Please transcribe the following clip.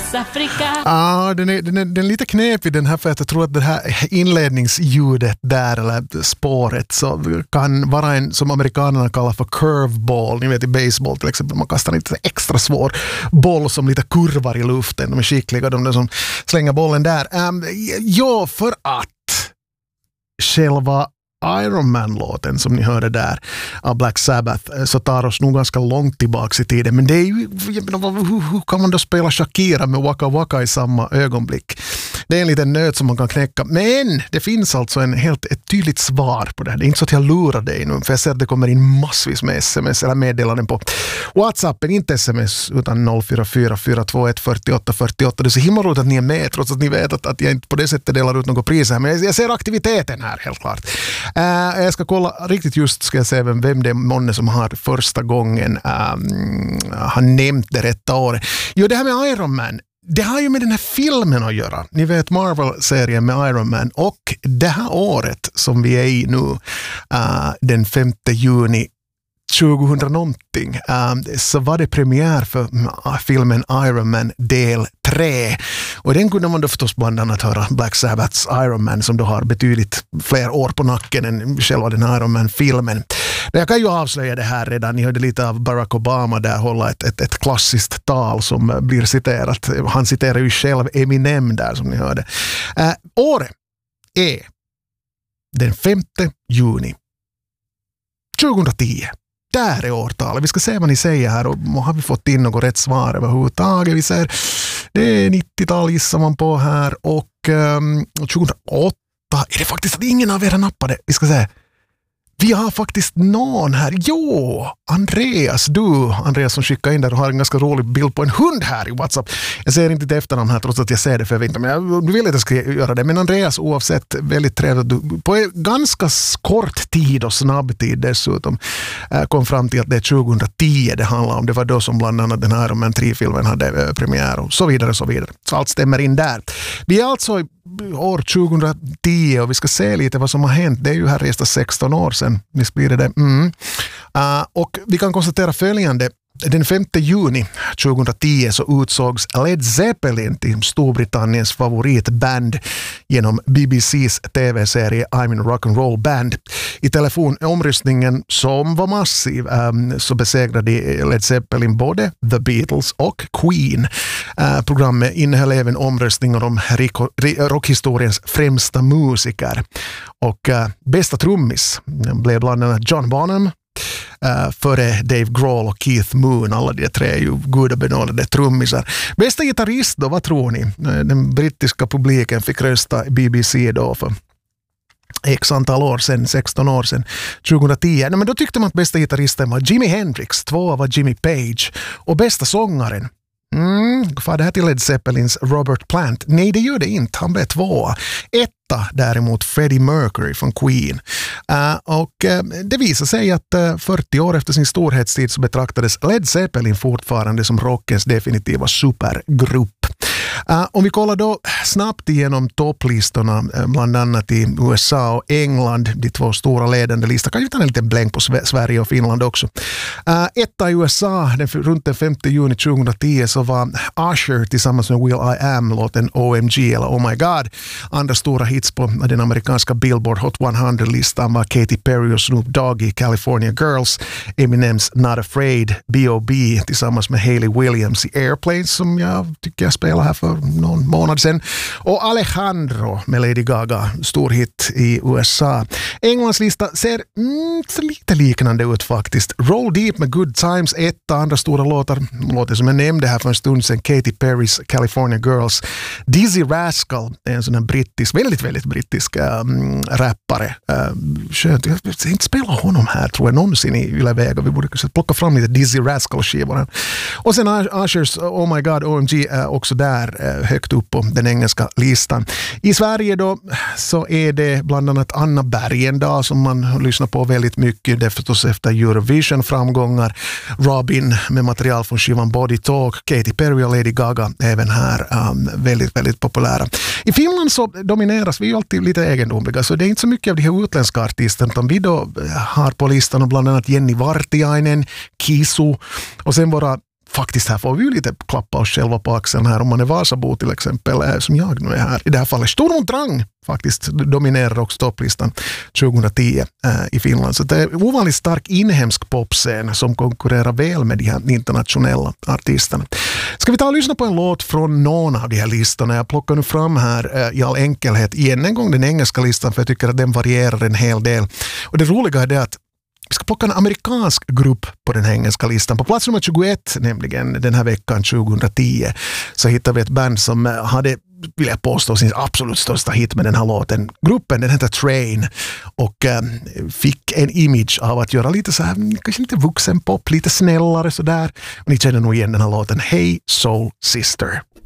Västafrika. Ja, den är lite knepig den här, för att jag tror att det här inledningsljudet där, eller spåret, så kan vara en, som amerikanerna kallar för curveball. Ni vet i baseball till exempel, man kastar en lite extra svår boll som lite kurvar i luften. De är skickliga, de som slänger bollen där. Ja, för att själva Iron Man-låten som ni hörde där av Black Sabbath så tar oss nog ganska långt tillbaka i tiden. Men det är ju, hur kan man då spela Shakira med Waka Waka i samma ögonblick? Det är en liten nöt som man kan knäcka. Men det finns alltså ett tydligt svar på det här. Det är inte så att jag lurar dig nu, för jag ser att det kommer in massvis med sms eller meddelanden på WhatsAppen, inte sms utan 044 421 48 48. Det är så himla roligt att ni är med, trots att ni vet att jag inte på det sättet delar ut något pris här. Men jag ser aktiviteten här helt klart. Jag ska kolla riktigt just, ska jag se vem det är månne som har första gången har nämnt det rätta året. Jo, det här med Iron Man, det har ju med den här filmen att göra. Ni vet Marvel-serien med Iron Man, och det här året som vi är i nu, den 5 juni 2000-någonting, så var det premiär för filmen Iron Man del 3. Och den kunde man då förstås bland annat höra Black Sabbaths Iron Man, som då har betydligt fler år på nacken än själva den Iron Man-filmen. Jag kan ju avslöja det här redan. Ni hörde lite av Barack Obama där hålla ett klassiskt tal som blir citerat. Han citerar ju själv Eminem där, som ni hörde. Året är den 5 juni 2010. Där är årtalet. Vi ska se vad ni säger här, och har vi fått in något rätt svar överhuvudtaget. Vi säger, det är 90-tal gissar man på här, och 2008 är det faktiskt att ingen av er nappade. Vi ska se. Vi har faktiskt någon här. Jo, Andreas som skickar in där och har en ganska rolig bild på en hund här i WhatsApp. Jag ser inte till efternamn här trots att jag ser det, för jag vet inte, men jag vill att jag ska göra det. Men Andreas, oavsett, väldigt trevligt. Du på ganska kort tid och snabb tid dessutom kom fram till att det är 2010 det handlar om. Det var då som bland annat den här Iron Man 3-filmen hade premiär och så vidare. Så allt stämmer in där. Vi är alltså år 2010 och vi ska se lite vad som har hänt. Det är ju här resta 16 år sedan. Visst blir det. Och vi kan konstatera följande. Den 5 juni 2010 så utsågs Led Zeppelin till Storbritanniens favoritband genom BBCs tv-serie I'm in Rock'n'Roll Band. I telefonomröstningen, som var massiv, så besegrade Led Zeppelin både The Beatles och Queen. Programmet innehöll även omröstningar om rockhistoriens främsta musiker. Och bästa trummis blev bland annat John Bonham, före Dave Grohl och Keith Moon. Alla de tre är ju gudabenådade trummisar. Bästa gitarrist då, vad tror ni? Den brittiska publiken fick rösta i BBC då för x antal år sedan, 16 år sedan, 2010. Nej, men då tyckte man att bästa gitarristen var Jimi Hendrix, tvåa var Jimmy Page, och bästa sångaren det här till Led Zeppelins Robert Plant. Nej, det gör det inte. Han blev tvåa. Etta däremot Freddie Mercury från Queen. Och det visar sig att 40 år efter sin storhetstid så betraktades Led Zeppelin fortfarande som rockens definitiva supergrupp. Om vi kollar då snabbt igenom topplistorna, bland annat i USA och England, de två stora ledande listor, kan ju ta en liten bläng på Sverige och Finland också. Etta i USA, runt den 5 juni 2010 så var Usher tillsammans med Will I Am låten OMG eller Oh My God. Andra stora hits på den amerikanska Billboard Hot 100-listan var Katy Perry och Snoop Dogg i California Girls, Eminems Not Afraid, B.O.B. tillsammans med Hayley Williams i Airplanes, som jag tycker jag spelar här för någon månad sedan. Och Alejandro med Lady Gaga, stor hit i USA. Englands lista ser lite liknande ut faktiskt. Roll Deep med Good Times, etta, andra stora låtar som jag nämnde här för en stund sedan, Katy Perrys California Girls. Dizzy Rascal är en sån här väldigt brittisk rappare. Skönt, jag har inte spelat honom här tror jag någonsin i Yle-Vega. Vi borde kanske plocka fram lite Dizzy Rascal-skivorna. Och sen Ushers Oh My God, OMG också där högt upp på den engelska listan. I Sverige då så är det bland annat Anna Bergendahl som man lyssnar på väldigt mycket. Det är förstås efter Eurovision-framgångar. Robin med material från skivan Body Talk. Katy Perry och Lady Gaga även här väldigt populära. I Finland så domineras vi alltid lite egendomliga, så det är inte så mycket av de här utländska artisterna, utan vi då har på listan bland annat Jenny Vartiainen, Kisu och sen våra faktiskt här får vi ju lite klappa oss själva på axeln här om man är Vasabo till exempel, som jag nu är här. I det här fallet Sturm und Drang faktiskt dominerar också topplistan 2010 i Finland. Så det är en ovanligt stark inhemsk popscen som konkurrerar väl med de här internationella artisterna. Ska vi ta och lyssna på en låt från någon av de här listorna? Jag plockar nu fram här i all enkelhet igen en gång den engelska listan, för jag tycker att den varierar en hel del. Och det roliga är det att vi ska plocka en amerikansk grupp på den engelska listan. På plats nummer 21, nämligen den här veckan 2010, så hittar vi ett band som hade, vill jag påstå, sin absolut största hit med den här låten. Gruppen, den heter Train, och fick en image av att göra lite så här, kanske lite vuxenpop, lite snällare sådär. Och ni känner nog igen den här låten, Hey Soul Sister.